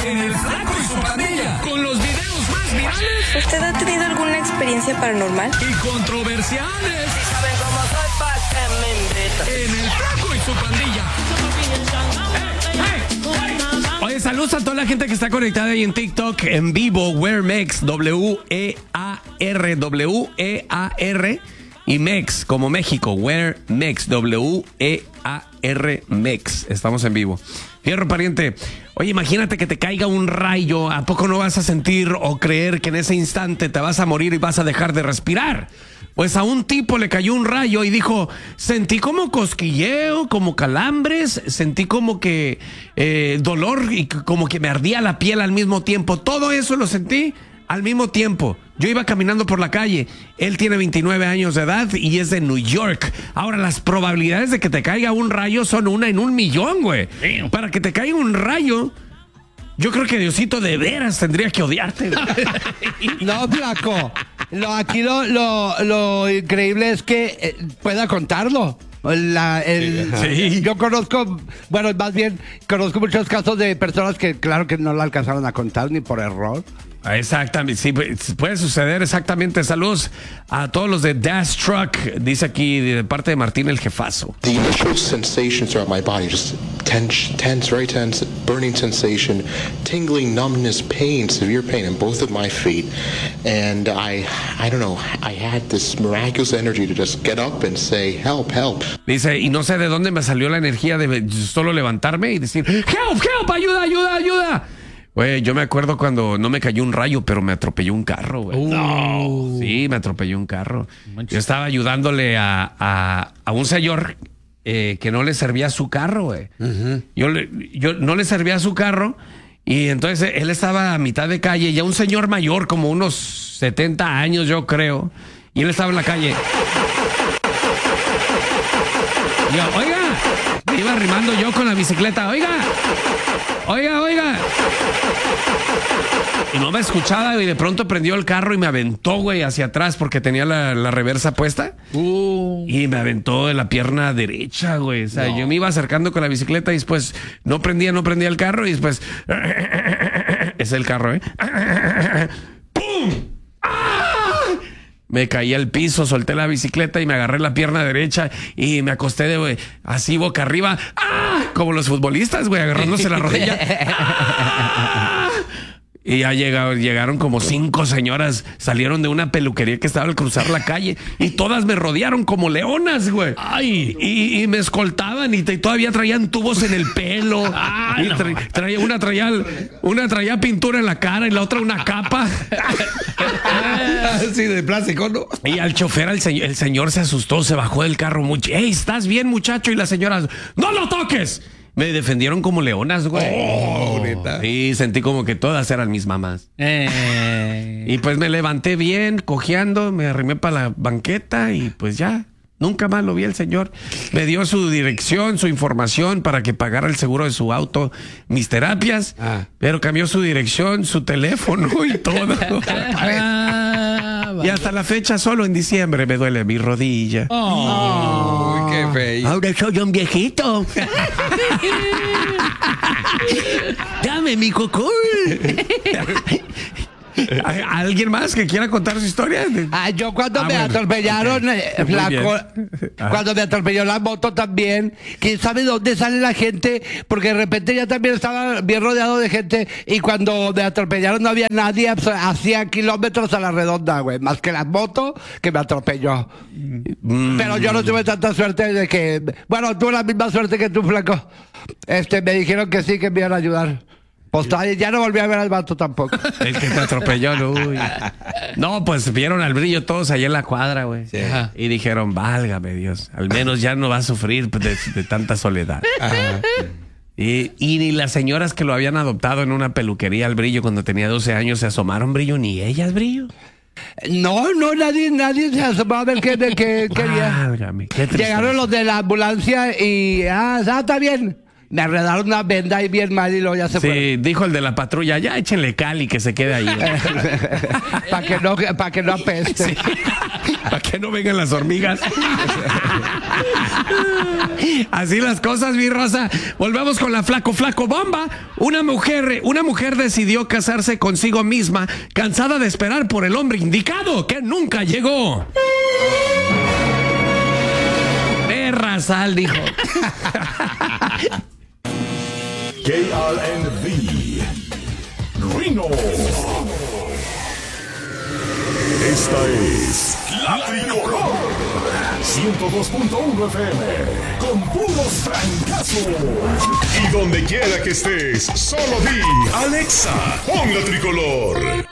en El Flaco y su Pandilla, con los videos más virales. ¿Usted ha tenido alguna experiencia paranormal? Y controversiales. Si saben cómo soy, ¿pa' qué me invitan? En El Flaco y su Pandilla. Oye, saludos a toda la gente que está conectada ahí en TikTok, en vivo, Wearmex, W-E-A-R, y Mex, como México, Wearmex, W-E-A-R, Mex. Estamos en vivo. Fierro pariente, oye, imagínate que te caiga un rayo, ¿a poco no vas a sentir o creer que en ese instante te vas a morir y vas a dejar de respirar? Pues a un tipo le cayó un rayo y dijo, sentí como cosquilleo, como calambres, sentí como que dolor y como que me ardía la piel al mismo tiempo. Todo eso lo sentí al mismo tiempo. Yo iba caminando por la calle. Él tiene 29 años de edad y es de New York. Ahora, las probabilidades de que te caiga un rayo son 1 en 1,000,000, güey. Para que te caiga un rayo, yo creo que Diosito de veras tendría que odiarte. No, Flaco. Aquí lo increíble es que pueda contarlo. Sí. Yo conozco, bueno, más bien, conozco muchos casos de personas que, claro, que no la alcanzaron a contar ni por error. Exactamente, sí, puede suceder exactamente. Saludos a todos los de Dash Truck, dice aquí de parte de Martín el Jefazo. The initial sensations throughout my body, just tense, very tense, burning sensation, tingling, numbness, pain, severe pain in both of my feet. And I don't know, I had this miraculous energy to just get up and say, help, help. Dice, y no sé de dónde me salió la energía de solo levantarme y decir, help, help, ayuda, ayuda, ayuda. Güey, yo me acuerdo cuando no me cayó un rayo, pero me atropelló un carro, güey. No. Sí, me atropelló un carro. Yo estaba ayudándole a un señor que no le servía su carro, güey. Yo no le servía su carro y entonces él estaba a mitad de calle, ya un señor mayor, como unos 70 años, yo creo, y él estaba en la calle. Y yo, oiga, me iba arrimando yo con la bicicleta, oiga. Y no me escuchaba y de pronto prendió el carro y me aventó, güey, hacia atrás porque tenía la reversa puesta. Y me aventó de la pierna derecha, güey. O sea, yo me iba acercando con la bicicleta y después no prendía el carro y después... Es el carro, ¿eh? ¡Pum! Me caí al piso, solté la bicicleta y me agarré la pierna derecha y me acosté güey, así boca arriba, ¡ah! Como los futbolistas, güey, agarrándose la rodilla. ¡Ah! Y ya llegaron como 5 señoras, salieron de una peluquería que estaba al cruzar la calle y todas me rodearon como leonas, güey. Ay, y me escoltaban y todavía traían tubos en el pelo. Ay, y una traía pintura en la cara y la otra una capa. Así de plástico, ¿no? Y al chofer, el señor se asustó, se bajó del carro mucho. ¡Ey, estás bien, muchacho! Y la señora, ¡no lo toques! Me defendieron como leonas, güey. Neta. Sí, sentí como que todas eran mis mamás. Y pues me levanté bien, cojeando, me arrimé para la banqueta y pues ya. Nunca más lo vi el señor. Me dio su dirección, su información para que pagara el seguro de su auto, mis terapias, pero cambió su dirección, su teléfono y todo. Y hasta la fecha, solo en diciembre, me duele mi rodilla. Uy, qué feo. Ahora soy un viejito. Dame mi cocol. ¿Alguien más que quiera contar su historia? Yo cuando me atropellaron, Flaco, cuando me atropelló la moto también, quién sabe dónde sale la gente, porque de repente ya también estaba bien rodeado de gente y cuando me atropellaron no había nadie, a 100 kilómetros a la redonda, güey, más que la moto que me atropelló. Pero yo no tuve tanta suerte de que, bueno, tuve la misma suerte que tú, Flaco. Me dijeron que sí, que me iban a ayudar. Pues ya no volví a ver al vato tampoco. El que te atropelló, no. No, pues vieron al brillo todos allá en la cuadra, güey. Sí. Y dijeron, válgame Dios, al menos ya no va a sufrir de tanta soledad. Y ni las señoras que lo habían adoptado en una peluquería al brillo cuando tenía 12 años se asomaron, brillo, ni ellas, brillo. No, nadie se asomó a ver qué quería. Válgame, qué llegaron los de la ambulancia y está bien. Me arreglaron una venda ahí bien mal y luego ya se fue. Sí, dijo el de la patrulla, ya échenle cal y que se quede ahí. Para que no apeste. Sí. Para que no vengan las hormigas. Así las cosas, mi raza. Volvemos con la flaco bomba. Una mujer decidió casarse consigo misma, cansada de esperar por el hombre indicado que nunca llegó. Perra sal, dijo. KRNB Reno. Esta es La Tricolor 102.1 FM con puros francazos. Y donde quiera que estés, solo di Alexa, pon La Tricolor.